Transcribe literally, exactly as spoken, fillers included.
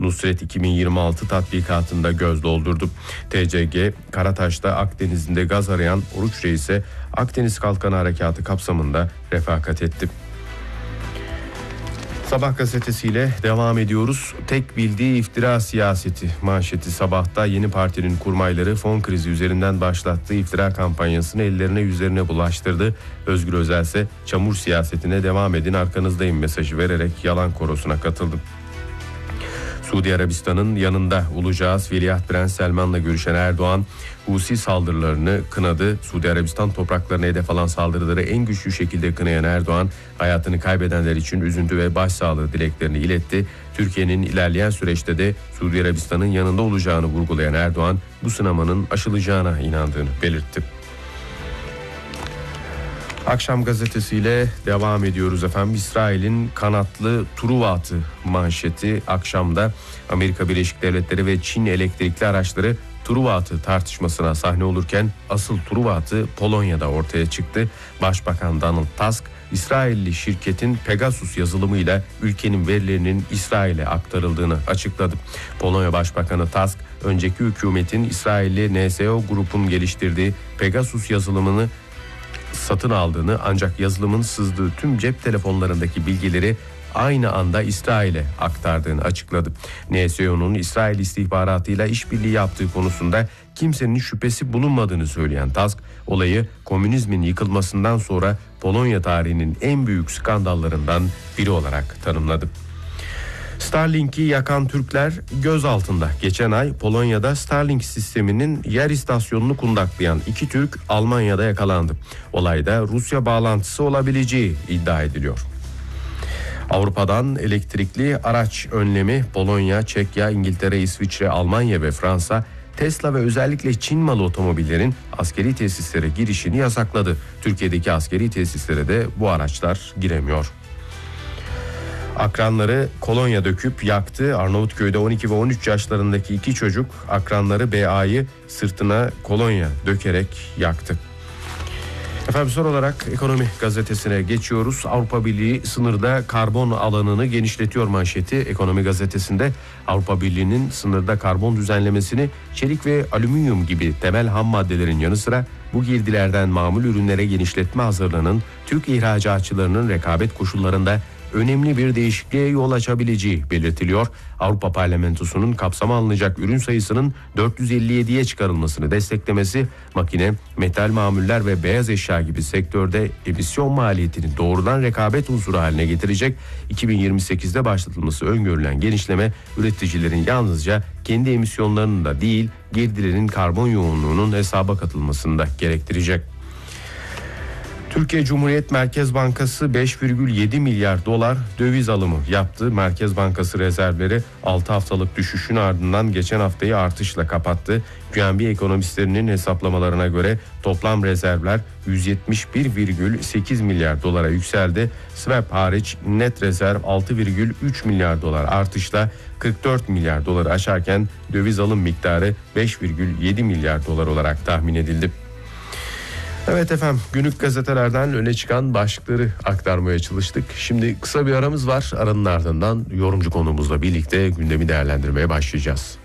Nusret iki bin yirmi altı tatbikatında göz doldurdu. T C G, Karataş'ta Akdeniz'inde gaz arayan Oruç Reis'e Akdeniz Kalkanı Harekatı kapsamında refakat etti. Sabah gazetesiyle devam ediyoruz. Tek bildiği iftira siyaseti manşeti Sabah'ta. Yeni partinin kurmayları fon krizi üzerinden başlattığı iftira kampanyasını ellerine yüzlerine bulaştırdı. Özgür Özel ise çamur siyasetine devam edin, arkanızdayım mesajı vererek yalan korosuna katıldı. Suudi Arabistan'ın yanında olacağız. Veliaht Prens Selman'la görüşen Erdoğan, Husi saldırılarını kınadı. Suudi Arabistan topraklarına hedef alan saldırıları en güçlü şekilde kınayan Erdoğan, hayatını kaybedenler için üzüntü ve başsağlığı dileklerini iletti. Türkiye'nin ilerleyen süreçte de Suudi Arabistan'ın yanında olacağını vurgulayan Erdoğan, bu sınamanın aşılacağına inandığını belirtti. Akşam gazetesiyle devam ediyoruz efendim. İsrail'in kanatlı Truva atı manşeti akşamda. Amerika Birleşik Devletleri ve Çin elektrikli araçları Truva atı tartışmasına sahne olurken asıl Truva atı Polonya'da ortaya çıktı. Başbakan Donald Tusk, İsrailli şirketin Pegasus yazılımıyla ülkenin verilerinin İsrail'e aktarıldığını açıkladı. Polonya Başbakanı Tusk, önceki hükümetin İsrailli N S O grubun geliştirdiği Pegasus yazılımını satın aldığını, ancak yazılımın sızdığı tüm cep telefonlarındaki bilgileri aynı anda İsrail'e aktardığını açıkladı. N S O'nun İsrail istihbaratıyla işbirliği yaptığı konusunda kimsenin şüphesi bulunmadığını söyleyen Tusk, olayı komünizmin yıkılmasından sonra Polonya tarihinin en büyük skandallarından biri olarak tanımladı. Starlink'i yakan Türkler gözaltında. Geçen ay Polonya'da Starlink sisteminin yer istasyonunu kundaklayan iki Türk Almanya'da yakalandı. Olayda Rusya bağlantısı olabileceği iddia ediliyor. Avrupa'dan elektrikli araç önlemi Polonya, Çekya, İngiltere, İsviçre, Almanya ve Fransa, Tesla ve özellikle Çin malı otomobillerin askeri tesislere girişini yasakladı. Türkiye'deki askeri tesislere de bu araçlar giremiyor. Akranları kolonya döküp yaktı. Arnavutköy'de on iki ve on üç yaşlarındaki iki çocuk akranları B A'yı sırtına kolonya dökerek yaktı. Efendim son olarak Ekonomi Gazetesi'ne geçiyoruz. Avrupa Birliği sınırda karbon alanını genişletiyor manşeti Ekonomi Gazetesi'nde. Avrupa Birliği'nin sınırda karbon düzenlemesini çelik ve alüminyum gibi temel ham maddelerin yanı sıra bu girdilerden mamul ürünlere genişletme hazırlığının Türk ihracatçılarının rekabet koşullarında önemli bir değişikliğe yol açabileceği belirtiliyor. Avrupa Parlamentosu'nun kapsama alınacak ürün sayısının dört yüz elli yediye çıkarılmasını desteklemesi, makine, metal mamuller ve beyaz eşya gibi sektörde emisyon maliyetini doğrudan rekabet unsuru haline getirecek. iki bin yirmi sekizde başlatılması öngörülen genişleme, üreticilerin yalnızca kendi emisyonlarının da değil, girdilerin karbon yoğunluğunun hesaba katılmasını da gerektirecek. Türkiye Cumhuriyet Merkez Bankası beş virgül yedi milyar dolar döviz alımı yaptı. Merkez Bankası rezervleri altı haftalık düşüşün ardından geçen haftayı artışla kapattı. Q N B ekonomistlerinin hesaplamalarına göre toplam rezervler yüz yetmiş bir virgül sekiz milyar dolara yükseldi. Swap hariç net rezerv altı virgül üç milyar dolar artışla kırk dört milyar doları aşarken döviz alım miktarı beş virgül yedi milyar dolar olarak tahmin edildi. Evet efendim, günlük gazetelerden öne çıkan başlıkları aktarmaya çalıştık. Şimdi kısa bir aramız var. Aranın ardından yorumcu konuğumuzla birlikte gündemi değerlendirmeye başlayacağız.